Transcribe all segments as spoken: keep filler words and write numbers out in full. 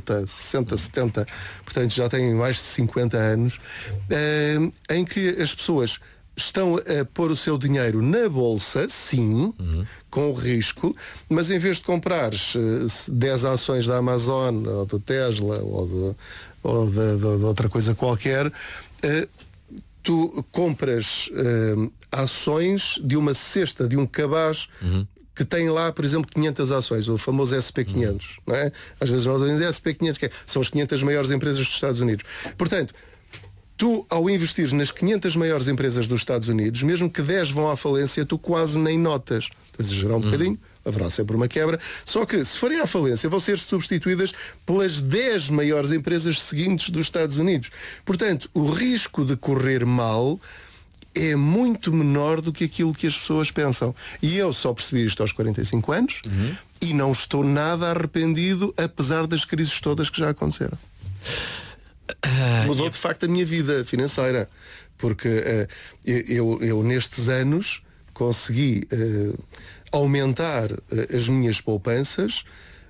sessenta, sessenta, setenta, portanto já têm mais de cinquenta anos, uh, em que as pessoas estão a pôr o seu dinheiro na bolsa, sim, uhum. com o risco, mas em vez de comprares uh, dez ações da Amazon, ou do Tesla, ou de, ou de, de, de outra coisa qualquer, uh, tu compras uh, ações de uma cesta, de um cabaz, uhum. que tem lá, por exemplo, quinhentas ações, o famoso S P quinhentos, uhum. não é? Às vezes nós ouvimos S P quinhentos, que é, são as quinhentas maiores empresas dos Estados Unidos. Portanto, tu, ao investir nas quinhentas maiores empresas dos Estados Unidos, mesmo que dez vão à falência, tu quase nem notas. Estou a exagerar um uhum. bocadinho, haverá sempre uma quebra. Só que, se forem à falência, vão ser substituídas pelas dez maiores empresas seguintes dos Estados Unidos. Portanto, o risco de correr mal é muito menor do que aquilo que as pessoas pensam. E eu só percebi isto aos quarenta e cinco anos uhum. e não estou nada arrependido, apesar das crises todas que já aconteceram. Uh, Mudou eu... de facto a minha vida financeira, porque uh, eu, eu nestes anos consegui uh, aumentar uh, as minhas poupanças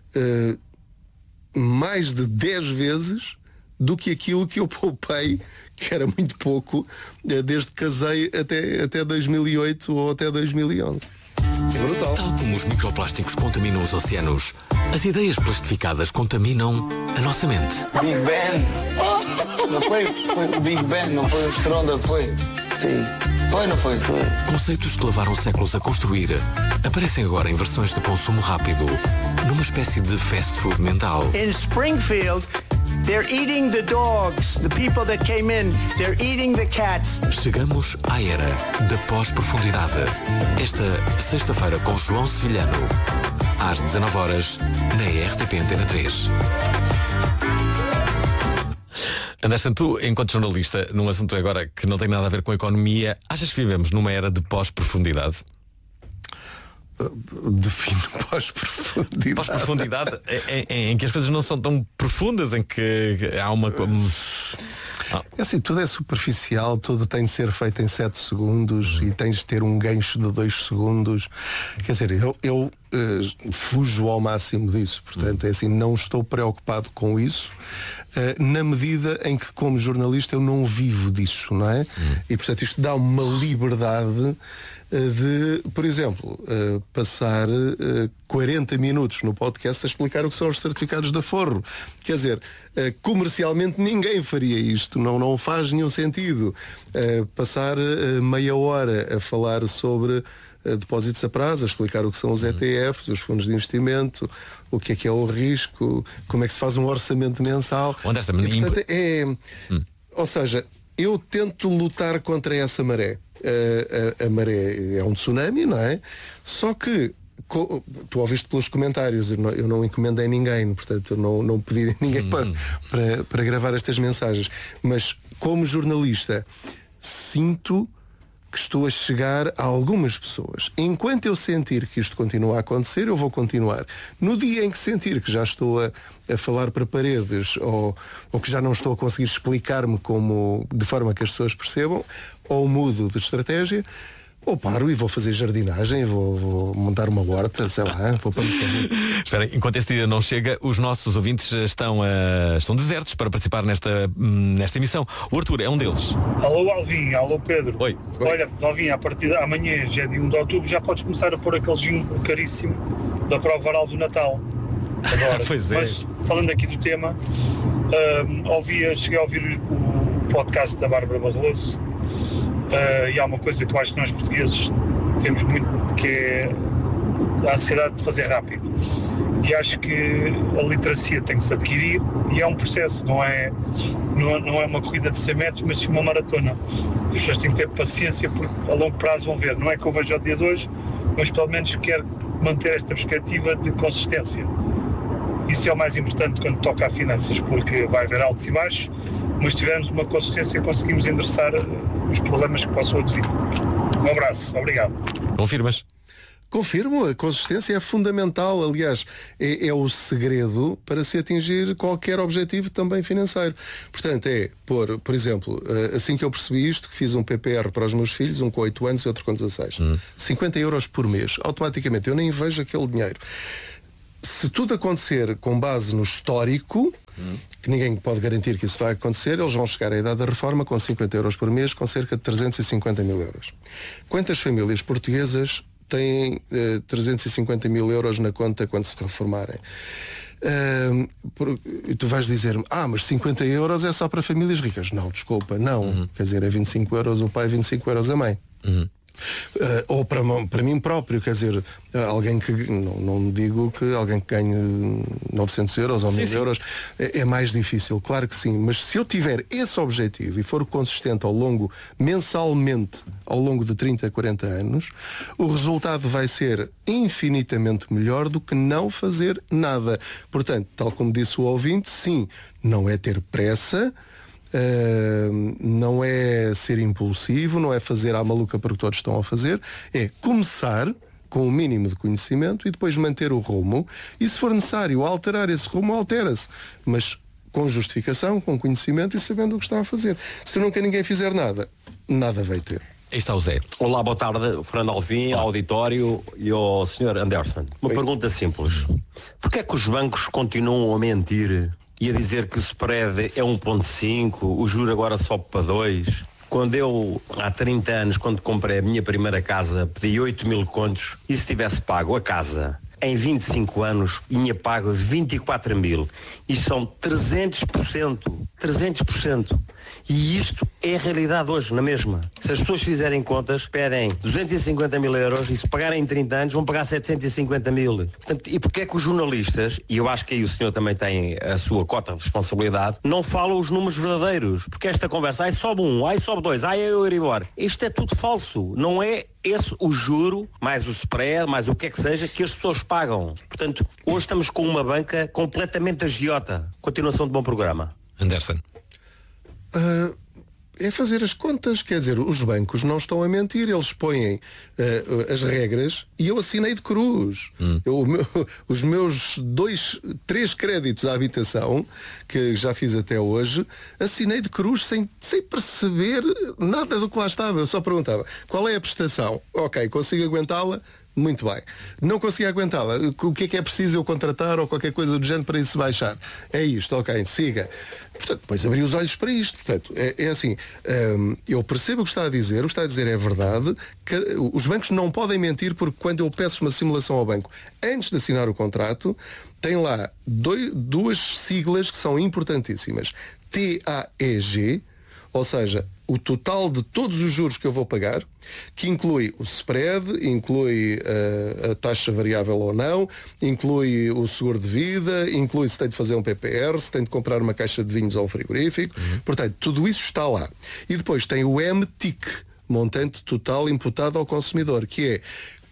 uh, mais de dez vezes do que aquilo que eu poupei, que era muito pouco, uh, desde que casei até, até dois mil e oito ou até dois mil e onze. É brutal. Tal como os microplásticos contaminam os oceanos, as ideias plastificadas contaminam a nossa mente. Big Ben. Não foi, foi o Big Ben, não foi o estronda, foi? Sim. Foi, não foi? Foi. Conceitos que levaram séculos a construir aparecem agora em versões de consumo rápido, numa espécie de fast food mental. In Springfield, they're eating the dogs. The people that came in, they're eating the cats. Chegamos à era da pós-profundidade. Esta sexta-feira com João Sevilhano, às dezanove horas, na R T P Antena três. Anderson, tu, enquanto jornalista, num assunto agora que não tem nada a ver com a economia, achas que vivemos numa era de pós-profundidade? Define pós-profundidade. Pós-profundidade é, é, em que as coisas não são tão profundas, em que há uma... Ah. É assim, tudo é superficial, tudo tem de ser feito em sete segundos e tens de ter um gancho de dois segundos. Quer dizer, eu, eu uh, fujo ao máximo disso. Portanto, é assim, não estou preocupado com isso, uh, na medida em que, como jornalista, eu não vivo disso, não é? Hum. E, portanto, isto dá uma liberdade de, por exemplo, uh, passar uh, quarenta minutos no podcast a explicar o que são os certificados de aforro. Quer dizer, uh, comercialmente ninguém faria isto, não, não faz nenhum sentido. Uh, passar uh, meia hora a falar sobre uh, depósitos a prazo, a explicar o que são os E T Fs, os fundos de investimento, o que é que é o risco, como é que se faz um orçamento mensal. Onde esta e, portanto, é, hum. Ou seja, eu tento lutar contra essa maré. A, a, a maré é um tsunami, não é? Só que co, tu ouviste pelos comentários, eu não, eu não encomendei ninguém, portanto eu não, não pedi a ninguém uhum. para, para, para gravar estas mensagens, mas como jornalista sinto que estou a chegar a algumas pessoas. Enquanto eu sentir que isto continua a acontecer, eu vou continuar. No dia em que sentir que já estou a, a falar para paredes ou, ou que já não estou a conseguir explicar-me como, de forma que as pessoas percebam, ou mudo de estratégia, ou paro e vou fazer jardinagem, vou, vou montar uma horta, sei lá, vou para o Espera, enquanto este dia não chega, os nossos ouvintes estão, uh, estão desertos para participar nesta, nesta emissão. O Arthur é um deles. Alô Alvin, alô Pedro. Oi. Olha, Alvin, a partir de amanhã, já é dia um de outubro, já podes começar a pôr aquele gin caríssimo da prova oral do Natal. Agora. Pois é. Mas, falando aqui do tema, uh, ouvi, cheguei a ouvir o podcast da Bárbara Barroso. Uh, e há uma coisa que eu acho que nós portugueses temos muito, que é a ansiedade de fazer rápido, e acho que a literacia tem que se adquirir e é um processo, não é, não é, não é uma corrida de cem metros, mas sim uma maratona. As pessoas têm que ter paciência, porque a longo prazo vão ver, não é que eu vejo ao dia de hoje, mas pelo menos quero manter esta perspectiva de consistência. Isso é o mais importante quando toca a finanças, porque vai haver altos e baixos, mas se tivermos uma consistência conseguimos endereçar os problemas que possam advir. Um abraço, obrigado. Confirmas? Confirmo, a consistência é fundamental, aliás, é, é o segredo para se atingir qualquer objetivo também financeiro. Portanto, é pôr, por exemplo, assim que eu percebi isto, que fiz um P P R para os meus filhos, um com oito anos e outro com dezasseis, hum. cinquenta euros por mês, automaticamente, eu nem vejo aquele dinheiro. Se tudo acontecer com base no histórico, hum. que ninguém pode garantir que isso vai acontecer, eles vão chegar à idade da reforma com cinquenta euros por mês, com cerca de trezentos e cinquenta mil euros. Quantas famílias portuguesas têm eh, trezentos e cinquenta mil euros na conta quando se reformarem? Uh, por, e tu vais dizer-me, ah, mas cinquenta euros é só para famílias ricas. Não, desculpa, não. Uhum. Quer dizer, é vinte e cinco euros o pai, vinte e cinco euros a mãe. Uhum. Uh, ou para, para mim próprio, quer dizer, alguém que, não, não digo que alguém que ganhe novecentos euros ou mil euros é, é mais difícil, claro que sim, mas se eu tiver esse objetivo e for consistente ao longo, mensalmente, ao longo de trinta, quarenta anos, o resultado vai ser infinitamente melhor do que não fazer nada. Portanto, tal como disse o ouvinte, sim, não é ter pressa, Uh, não é ser impulsivo, não é fazer à maluca porque todos estão a fazer, é começar com o mínimo de conhecimento e depois manter o rumo, e se for necessário alterar esse rumo, altera-se, mas com justificação, com conhecimento e sabendo o que está a fazer. Se nunca ninguém fizer nada, nada vai ter. Aí está o Zé. Olá, boa tarde, Fernando Alvim, ao auditório e ao senhor Anderson. Uma Oi. pergunta simples. Porquê é que os bancos continuam a mentir e a dizer que o spread é um ponto cinco, o juro agora sobe para dois? Quando eu, há trinta anos, quando comprei a minha primeira casa, pedi oito mil contos, e se tivesse pago a casa em vinte e cinco anos, tinha pago vinte e quatro mil. Isto são trezentos por cento. trezentos por cento. E isto é a realidade hoje, na mesma. Se as pessoas fizerem contas, pedem duzentos e cinquenta mil euros e se pagarem em trinta anos vão pagar setecentos e cinquenta mil. Portanto, e porquê é que os jornalistas, e eu acho que aí o senhor também tem a sua cota de responsabilidade, não falam os números verdadeiros? Porque esta conversa, ai sobe um, ai sobe dois, ai é o Euribor. Isto é tudo falso. Não é esse o juro, mais o spread, mais o que é que seja, que as pessoas pagam. Portanto, hoje estamos com uma banca completamente agiota. Continuação de bom programa. Anderson. Uh, é fazer as contas, quer dizer, os bancos não estão a mentir, eles põem uh, as regras e eu assinei de cruz. Hum. Eu, meu, os meus dois, três créditos à habitação, que já fiz até hoje, assinei de cruz sem, sem perceber nada do que lá estava. Eu só perguntava, qual é a prestação? Ok, consigo aguentá-la? Muito bem. Não consegui aguentá-la. O que é que é preciso eu contratar ou qualquer coisa do género para isso baixar? É isto, ok, siga. Portanto, depois abri os olhos para isto. Portanto, é, é assim, hum, eu percebo o que está a dizer, o que está a dizer é verdade, que os bancos não podem mentir, porque quando eu peço uma simulação ao banco antes de assinar o contrato, tem lá dois, duas siglas que são importantíssimas. T A E G, ou seja, o total de todos os juros que eu vou pagar, que inclui o spread, inclui uh, a taxa variável ou não, inclui o seguro de vida, inclui se tem de fazer um P P R, se tem de comprar uma caixa de vinhos ou um frigorífico. Uhum. Portanto, tudo isso está lá. E depois tem o M T I C, montante total imputado ao consumidor, que é,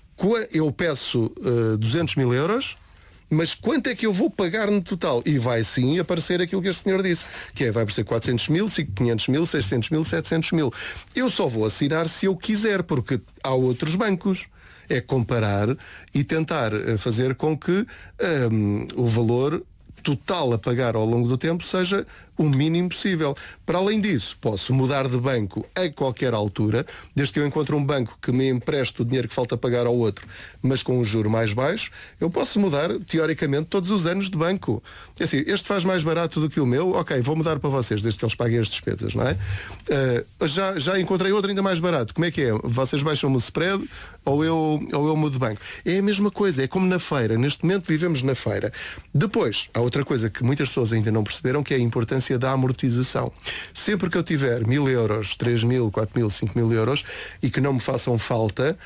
eu peço uh, duzentos mil euros, mas quanto é que eu vou pagar no total? E vai sim aparecer aquilo que este senhor disse, que é, vai aparecer quatrocentos mil, quinhentos mil, seiscentos mil, setecentos mil. Eu só vou assinar se eu quiser, porque há outros bancos. É comparar e tentar fazer com que um, o valor total a pagar ao longo do tempo seja o mínimo possível. Para além disso, posso mudar de banco a qualquer altura, desde que eu encontre um banco que me empreste o dinheiro que falta pagar ao outro, mas com um juro mais baixo, eu posso mudar, teoricamente, todos os anos de banco. É assim, este faz mais barato do que o meu, ok, vou mudar para vocês, desde que eles paguem as despesas, não é? Uh, já, já encontrei outro ainda mais barato. Como é que é? Vocês baixam-me o spread ou eu, ou eu mudo de banco? É a mesma coisa, é como na feira. Neste momento vivemos na feira. Depois, há outra coisa que muitas pessoas ainda não perceberam, que é a importância da amortização. Sempre que eu tiver mil euros, três mil, quatro mil, cinco mil euros e que não me façam falta,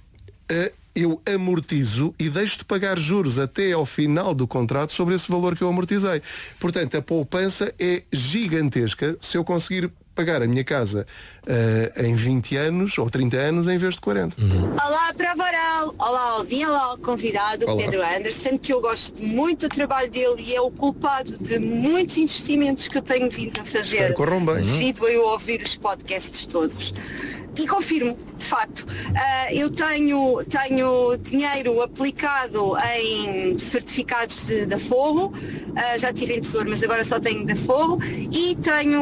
eu amortizo e deixo de pagar juros até ao final do contrato sobre esse valor que eu amortizei. Portanto, a poupança é gigantesca se eu conseguir pagar a minha casa uh, em vinte anos ou trinta anos em vez de quarenta. Uhum. Olá, Prova Oral. Olá, Alvin. Olá, convidado, Olá. Pedro Anderson, que eu gosto muito do trabalho dele e é o culpado de muitos investimentos que eu tenho vindo a fazer devido a eu ouvir os podcasts todos. e confirmo, de facto, uh, eu tenho, tenho dinheiro aplicado em certificados de, de aforro, uh, já tive em tesouro, mas agora só tenho de aforro, e tenho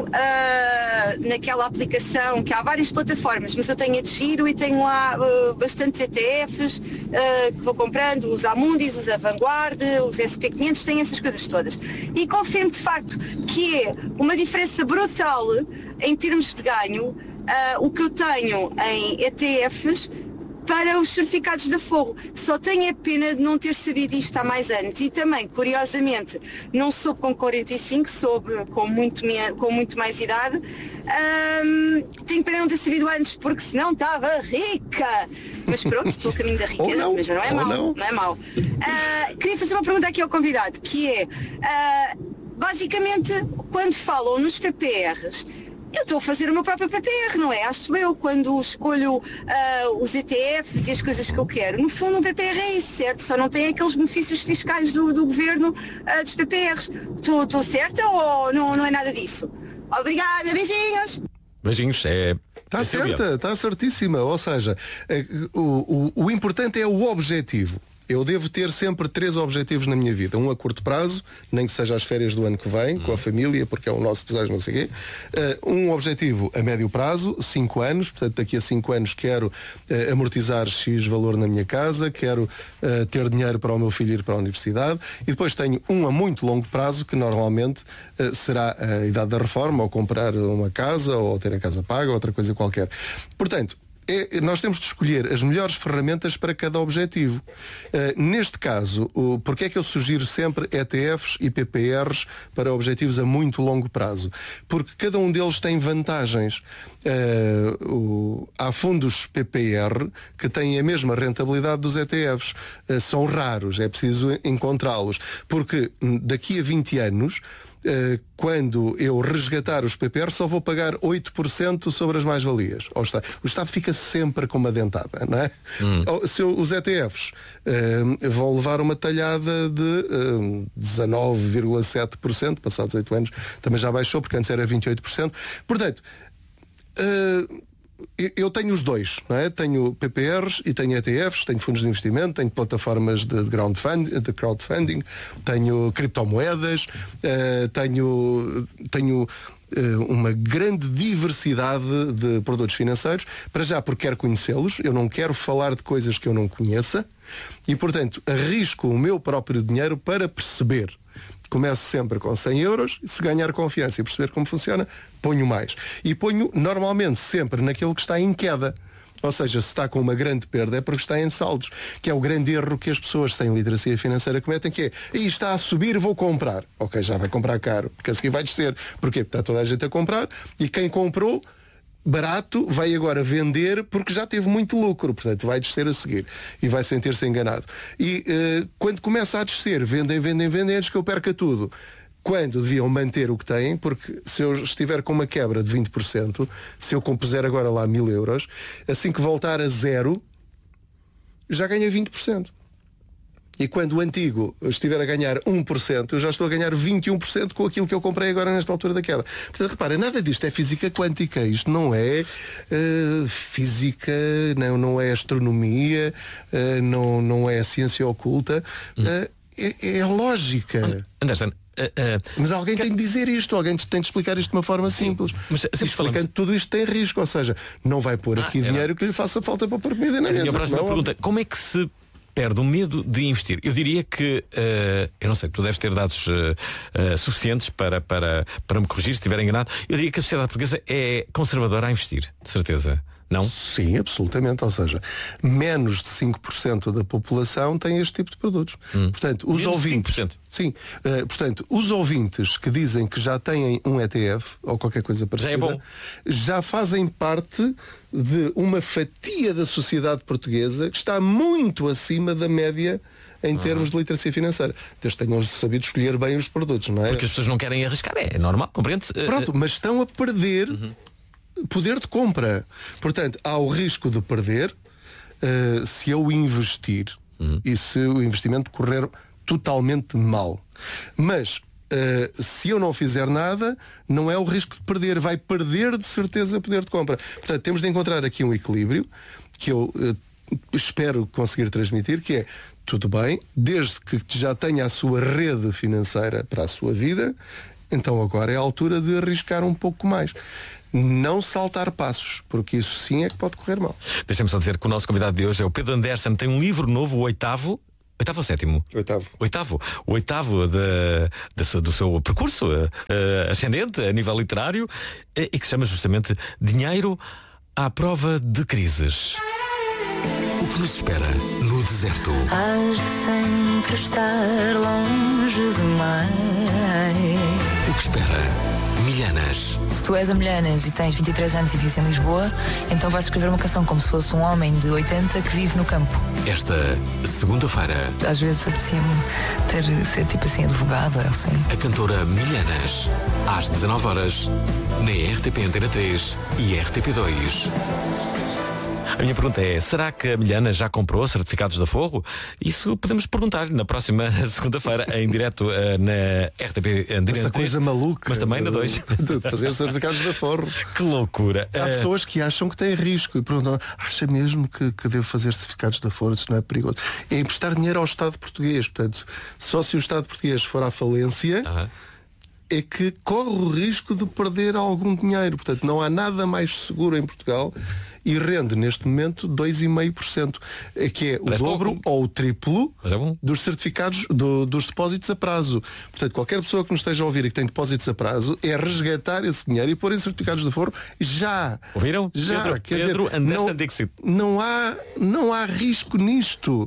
uh, naquela aplicação, que há várias plataformas, mas eu tenho a de giro e tenho lá uh, bastantes E T Fs uh, que vou comprando, os Amundis, os Vanguard, os S P quinhentos, tenho essas coisas todas. E confirmo de facto que é uma diferença brutal em termos de ganho. Uh, o que eu tenho em E T Fs para os certificados de aforro. Só tenho a pena de não ter sabido isto há mais anos. E também, curiosamente, não soube com quarenta e cinco, soube com muito, minha, com muito mais idade. Um, tenho pena de não ter sabido antes, porque senão estava rica. Mas pronto, estou a caminho da riqueza, mas já não é mau. Não. Não é mau. Uh, queria fazer uma pergunta aqui ao convidado, que é, uh, basicamente, quando falam nos P P Rs, eu estou a fazer o meu próprio P P R, não é? Acho eu, quando escolho uh, os E T Fs e as coisas que eu quero. No fundo, um P P R é isso, certo? Só não tem aqueles benefícios fiscais do, do governo uh, dos P P Rs. Estou certa ou não, não é nada disso? Obrigada, beijinhos! Beijinhos, é... Está certa, está certíssima. Ou seja, o, o, o importante é o objetivo. Eu devo ter sempre três objetivos na minha vida. Um a curto prazo, nem que seja as férias do ano que vem, com a família, porque é o nosso desejo, não sei o quê. Uh, um objetivo a médio prazo, cinco anos. Portanto, daqui a cinco anos quero uh, amortizar X valor na minha casa, quero uh, ter dinheiro para o meu filho ir para a universidade. E depois tenho um a muito longo prazo, que normalmente uh, será a idade da reforma, ou comprar uma casa, ou ter a casa paga, ou outra coisa qualquer. Portanto, É, nós temos de escolher as melhores ferramentas para cada objetivo. Uh, neste caso, o, porque é que eu sugiro sempre E T Fs e P P Rs para objetivos a muito longo prazo? Porque cada um deles tem vantagens. Uh, o, há fundos P P R que têm a mesma rentabilidade dos E T Fs. Uh, são raros, é preciso encontrá-los. Porque daqui a vinte anos, Uh, quando eu resgatar os P P R, só vou pagar oito por cento sobre as mais-valias. O Estado, o Estado fica sempre com uma dentada, não é? Hum. Se eu, os E T Fs uh, vão levar uma talhada de uh, dezanove vírgula sete por cento, passados oito anos também já baixou, porque antes era vinte e oito por cento. Portanto, uh, eu tenho os dois, não é? Tenho P P Rs e tenho E T Fs, tenho fundos de investimento, tenho plataformas de, crowdfunding, de crowdfunding, tenho criptomoedas, uh, tenho, tenho uh, uma grande diversidade de produtos financeiros, para já porque quero conhecê-los, eu não quero falar de coisas que eu não conheça e, portanto, arrisco o meu próprio dinheiro para perceber. Começo sempre com cem euros, se ganhar confiança e perceber como funciona, ponho mais. E ponho normalmente sempre naquilo que está em queda. Ou seja, se está com uma grande perda é porque está em saldos, que é o grande erro que as pessoas sem literacia financeira cometem, que é, aí está a subir, vou comprar. Ok, já vai comprar caro, porque a seguir vai descer. Porquê? Porque está toda a gente a comprar e quem comprou barato vai agora vender porque já teve muito lucro, portanto vai descer a seguir e vai sentir-se enganado. E uh, quando começa a descer, vendem, vendem, vendem antes que eu perca tudo. Quando deviam manter o que têm, porque se eu estiver com uma quebra de vinte por cento, se eu compuser agora lá mil euros, assim que voltar a zero, já ganhei vinte por cento. E quando o antigo estiver a ganhar um por cento, eu já estou a ganhar vinte e um por cento com aquilo que eu comprei agora nesta altura da queda. Portanto, repara, nada disto é física quântica. Isto não é uh, física, não, não é astronomia, uh, não, não é ciência oculta. Uh, é, é lógica. Anderson, uh, uh, mas alguém que... tem de dizer isto, alguém tem de explicar isto de uma forma Sim, simples. Mas, explicando falamos... tudo isto tem risco, ou seja, não vai pôr ah, aqui era... dinheiro que lhe faça falta para pôr comida na mesa. A minha próxima não, pergunta, como é que se perde o medo de investir? Eu diria que, uh, eu não sei, tu deves ter dados uh, uh, suficientes para, para, para me corrigir se estiver enganado. Eu diria que a sociedade portuguesa é conservadora a investir, de certeza. Não? Sim, absolutamente. Ou seja, menos de cinco por cento da população tem este tipo de produtos. Hum. Portanto, os menos ouvintes. cinco por cento. Sim. Uh, portanto, os ouvintes que dizem que já têm um E T F ou qualquer coisa parecida, já, é bom. já fazem parte de uma fatia da sociedade portuguesa que está muito acima da média em termos de literacia financeira. Desde que tenham sabido escolher bem os produtos, não é? Porque as pessoas não querem arriscar, é normal, compreende? Pronto, mas estão a perder uhum. poder de compra. Portanto, há o risco de perder uh, se eu investir uhum. e se o investimento correr totalmente mal. Mas Uh, se eu não fizer nada, não é o risco de perder, vai perder de certeza poder de compra. Portanto, temos de encontrar aqui um equilíbrio que eu uh, espero conseguir transmitir, que é, tudo bem, desde que já tenha a sua rede financeira para a sua vida, então agora é a altura de arriscar um pouco mais. Não saltar passos, porque isso sim é que pode correr mal. Deixa-me só dizer que o nosso convidado de hoje é o Pedro Anderson, tem um livro novo, o oitavo. Oitavo ou sétimo? Oitavo. Oitavo. O oitavo de, de, do seu percurso uh, ascendente a nível literário e que se chama justamente Dinheiro à Prova de Crises. O que nos espera no deserto? Hás de sempre estar longe demais. O que espera Milhanas? Se tu és a Milhanas e tens vinte e três anos e vives em Lisboa, então vais escrever uma canção como se fosse um homem de oitenta que vive no campo. Esta segunda-feira, às vezes apetecia-me ter, ser tipo assim advogada, assim. A cantora Milhanas, às dezanove horas, na R T P Antena três e R T P dois. A minha pergunta é, será que a Milhana já comprou certificados da Forro? Isso podemos perguntar na próxima segunda-feira em direto uh, na R T P Antena. Essa coisa maluca. Mas também na dois. De fazer certificados da Forro. Que loucura. Há uh... pessoas que acham que têm risco e perguntam, acha mesmo que, que devo fazer certificados da Forro? Isso não é perigoso. É emprestar dinheiro ao Estado português. Portanto, só se o Estado português for à falência... Uh-huh. É que corre o risco de perder algum dinheiro. Portanto, não há nada mais seguro em Portugal e rende neste momento dois vírgula cinco por cento, que é o Parece dobro pouco. ou o triplo Mas é bom. dos certificados, do, dos depósitos a prazo. Portanto, qualquer pessoa que nos esteja a ouvir e que tem depósitos a prazo é resgatar esse dinheiro e pôr em certificados de Forro já. Ouviram? Já. Pedro, Quer Pedro dizer, Anderson não, Dixit. não, há, não há risco nisto.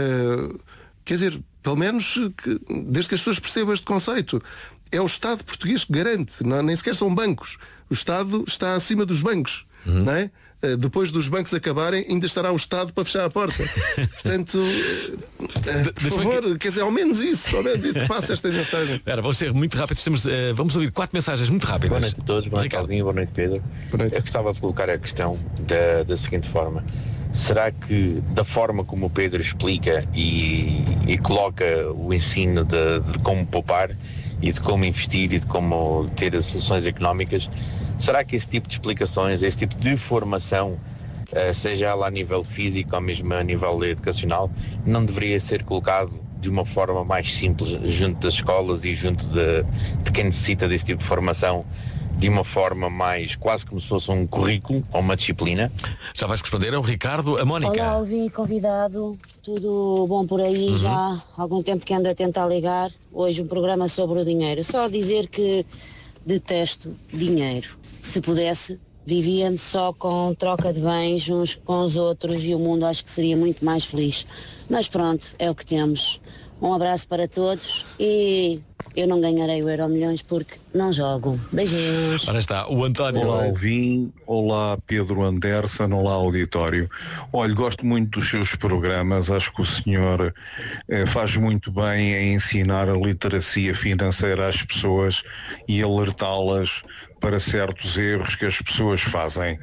Uh, quer dizer, pelo menos que, desde que as pessoas percebam este conceito. É o Estado português que garante, não, nem sequer são bancos. O Estado está acima dos bancos, uhum. Não é? Uh, depois dos bancos acabarem, ainda estará o Estado para fechar a porta. Portanto, uh, uh, por favor, que... quer dizer, ao menos isso, ao menos isso, passa esta mensagem. Era, vamos ser muito rápidos, temos, uh, vamos ouvir quatro mensagens muito rápidas. Boa noite a todos, boa noite Alvin, boa noite Pedro. Boa noite. Eu gostava de colocar a questão da, da seguinte forma. Será que da forma como o Pedro explica e, e coloca o ensino de, de como poupar e de como investir e de como ter soluções económicas, será que esse tipo de explicações, esse tipo de formação, uh, seja ela a nível físico ou mesmo a nível educacional, não deveria ser colocado de uma forma mais simples junto das escolas e junto de, de quem necessita desse tipo de formação, de uma forma mais, quase como se fosse um currículo ou uma disciplina? Já vais responder ao Ricardo, a Mónica. Olá, Alvin, convidado, tudo bom por aí? Uhum. Já há algum tempo que ando a tentar ligar, hoje um programa sobre o dinheiro. Só dizer que detesto dinheiro. Se pudesse, vivia só com troca de bens uns com os outros e o mundo acho que seria muito mais feliz. Mas pronto, é o que temos. Um abraço para todos e eu não ganharei o Euro Milhões porque não jogo. Beijinhos. Ora está, o António. Olá, Alvin. Olá, Pedro Anderson. Olá, auditório. Olha, gosto muito dos seus programas. Acho que o senhor eh, faz muito bem em ensinar a literacia financeira às pessoas e alertá-las para certos erros que as pessoas fazem.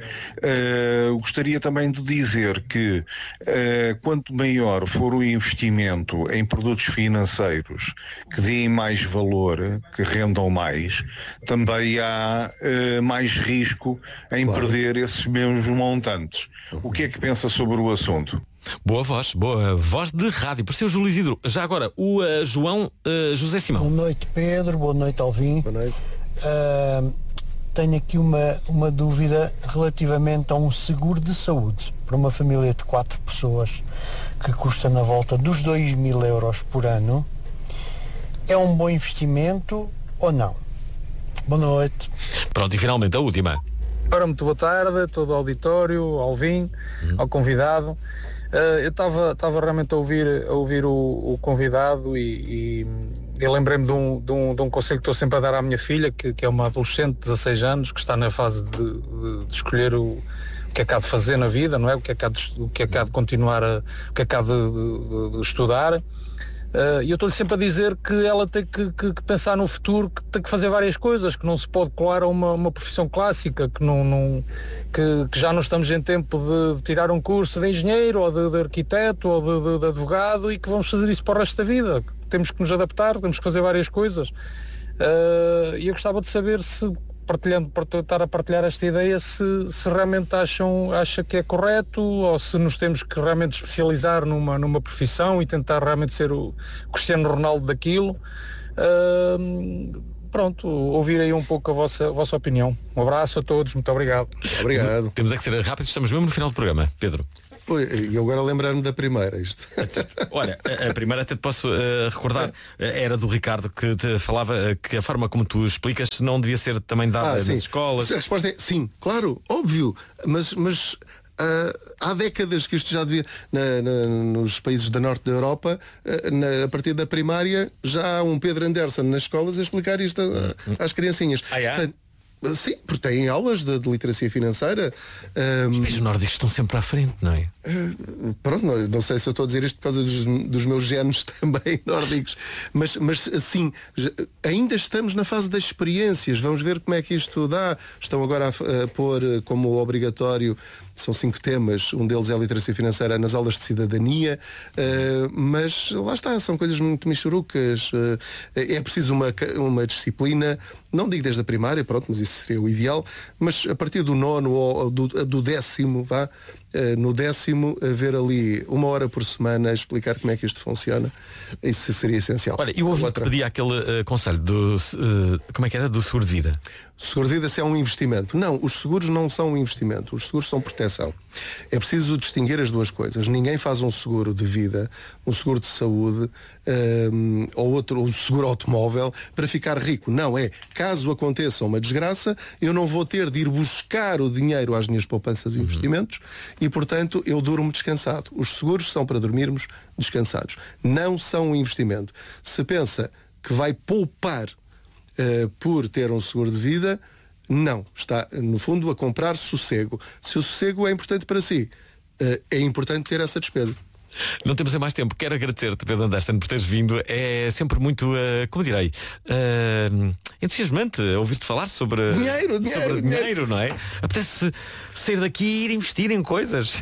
Uh, gostaria também de dizer que uh, quanto maior for o investimento em produtos financeiros que deem mais valor, que rendam mais, também há uh, mais risco em claro. perder esses mesmos montantes. O que é que pensa sobre o assunto? Boa voz, boa voz de rádio. Pareceu o Júlio Isidro. Já agora, o uh, João uh, José Simão. Boa noite, Pedro. Boa noite, Alvin. Boa noite. Uh, tenho aqui uma, uma dúvida relativamente a um seguro de saúde para uma família de quatro pessoas que custa na volta dos dois mil euros por ano. É um bom investimento ou não? Boa noite. Pronto, e finalmente a última. Ora, muito boa tarde a todo o auditório, ao Alvin, uhum. ao convidado. Uh, eu estava realmente a ouvir, a ouvir o, o convidado e, e eu lembrei-me de um, de, um, de um conselho que estou sempre a dar à minha filha, que, que é uma adolescente de dezasseis anos, que está na fase de, de, de escolher o, o que é que há de fazer na vida, não é? O que é que há de, o que é que há de continuar, a, o que é que há de, de, de estudar. Uh, e eu estou-lhe sempre a dizer que ela tem que, que, que pensar no futuro, que tem que fazer várias coisas, que não se pode colar a uma, uma profissão clássica, que, não, não, que, que já não estamos em tempo de, de tirar um curso de engenheiro, ou de, de arquiteto, ou de, de, de advogado, e que vamos fazer isso para o resto da vida. Temos que nos adaptar, temos que fazer várias coisas. Uh, e eu gostava de saber se, partilhando, para estar a partilhar esta ideia, se, se realmente acham, acha que é correto ou se nos temos que realmente especializar numa, numa profissão e tentar realmente ser o Cristiano Ronaldo daquilo. Uh, pronto, ouvir aí um pouco a vossa, a vossa opinião. Um abraço a todos, muito obrigado. Obrigado. Temos é que ser rápidos, estamos mesmo no final do programa, Pedro. E eu agora lembrar-me da primeira isto. Olha, a, a primeira até te posso uh, recordar, uh, era do Ricardo que te falava uh, que a forma como tu explicas não devia ser também dada ah, nas sim. escolas. A resposta é sim, claro, óbvio, mas, mas uh, há décadas que isto já devia, na, na, nos países da norte da Europa, uh, na, a partir da primária, já há um Pedro Anderson nas escolas a explicar isto uh, às criancinhas. Ah, é? Portanto, sim, porque têm aulas de, de literacia financeira. Um, Os países nórdicos estão sempre à frente, não é? Uh, pronto, não, não sei se eu estou a dizer isto por causa dos, dos meus genes também nórdicos, mas, mas assim, já, ainda estamos na fase das experiências. Vamos ver como é que isto dá. Estão agora a, a pôr como obrigatório, são cinco temas, um deles é a literacia financeira nas aulas de cidadania, uh, mas lá está, são coisas muito michurucas. Uh, é preciso uma, uma disciplina, não digo desde a primária, pronto, mas isso seria o ideal, mas a partir do nono ou do, do décimo, vá, uh, no décimo, haver ali uma hora por semana a explicar como é que isto funciona. Isso seria essencial. Olha, eu ouvi que pedia aquele uh, conselho do, uh, como é que era? Do seguro de vida. O seguro de vida se é um investimento. Não, os seguros não são um investimento. Os seguros são proteção. É preciso distinguir as duas coisas. Ninguém faz um seguro de vida, um seguro de saúde um, ou outro, um seguro automóvel para ficar rico. Não, é, caso aconteça uma desgraça, eu não vou ter de ir buscar o dinheiro às minhas poupanças e investimentos e, portanto, eu durmo descansado. Os seguros são para dormirmos descansados. Não são um investimento. Se pensa que vai poupar Uh, por ter um seguro de vida, não. Está, no fundo, a comprar sossego. Se o sossego é importante para si, uh, é importante ter essa despesa. Não temos mais tempo. Quero agradecer-te, Pedro Anderson, por teres vindo. É sempre muito, uh, como direi, uh, entusiasmante ouvir-te falar sobre dinheiro, dinheiro, sobre dinheiro. dinheiro, não é? Apetece sair daqui e ir investir em coisas.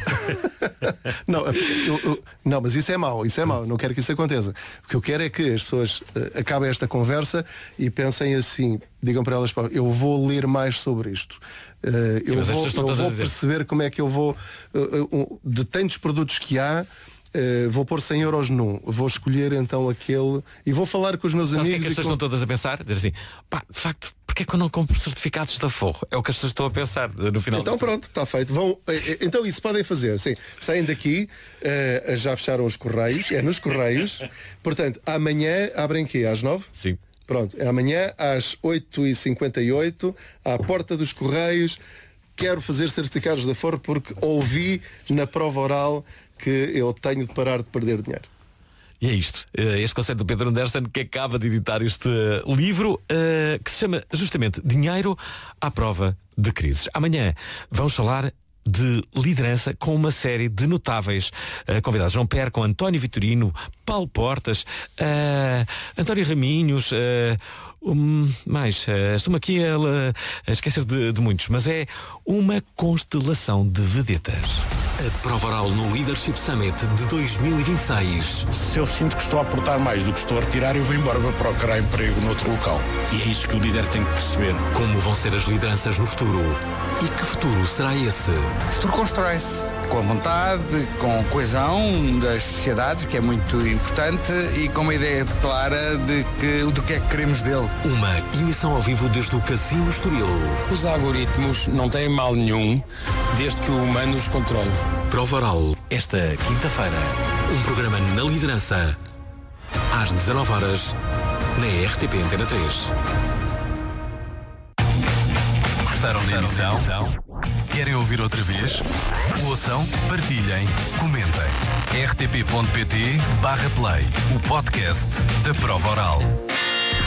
não, eu, eu, não, mas isso é mau, isso é mau. Não quero que isso aconteça. O que eu quero é que as pessoas uh, acabem esta conversa e pensem assim, digam para elas, eu vou ler mais sobre isto. Uh, Sim, eu vou, eu vou perceber como é que eu vou, uh, uh, de tantos produtos que há, Uh, vou pôr cem euros num, vou escolher então aquele e vou falar com os meus Sabes amigos. O que é que as pessoas com... estão todas a pensar? Dizer assim, pá, de facto, porque é que eu não compro certificados da Forro? É o que as pessoas estão a pensar no final. Então pronto, está feito. Vão, então isso podem fazer. Sim, saem daqui, uh, já fecharam os correios, é nos correios. Portanto, amanhã abrem quê? Às nove? Sim. Pronto, é amanhã às oito e cinquenta e oito, à porta dos correios. Quero fazer certificados da Forro porque ouvi na prova oral que eu tenho de parar de perder dinheiro. E é isto, este conceito do Pedro Anderson, que acaba de editar este livro uh, que se chama justamente Dinheiro à Prova de Crises. Amanhã vamos falar de liderança com uma série de notáveis uh, convidados. Não percam António Vitorino, Paulo Portas, uh, António Raminhos, uh, um, mais, uh, estou-me aqui a, a esquecer de, de muitos, mas é uma constelação de vedetas. A prova oral no Leadership Summit de dois mil e vinte e seis. Se eu sinto que estou a aportar mais do que estou a retirar, eu vou embora, vou procurar emprego noutro local. E é isso que o líder tem que perceber. Como vão ser as lideranças no futuro? E que futuro será esse? O futuro constrói-se com vontade, com coesão das sociedades, que é muito importante, e com uma ideia clara de que, do que é que queremos dele. Uma emissão ao vivo desde o Casino Estoril. Os algoritmos não têm mal nenhum, desde que o humano os controle. Prova oral, esta quinta-feira. Um programa na liderança, às dezanove horas, na R T P Antena três. Gostaram da emissão? Querem ouvir outra vez? Ouçam, partilhem, comentem. r t p ponto p t barra play, o podcast da prova oral.